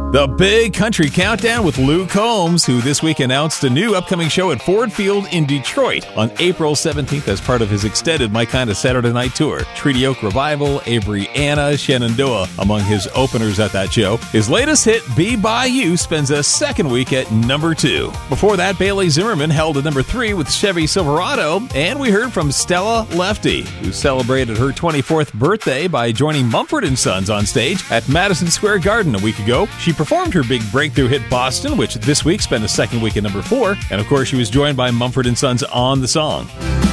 The Big Country Countdown with Luke Combs, who this week announced a new upcoming show at Ford Field in Detroit on April 17th as part of his extended My Kind of Saturday Night Tour. Treaty Oak Revival, Avery Anna, Shenandoah among his openers at that show. His latest hit, Be By You, spends a second week at number 2. Before that, Bailey Zimmerman held at number 3 with Chevy Silverado, and we heard from Stella Lefty, who celebrated her 24th birthday by joining Mumford & Sons on stage at Madison Square Garden a week ago. She performed her big breakthrough hit Boston, which this week spent a second week at number 4, and of course she was joined by Mumford & Sons on the song.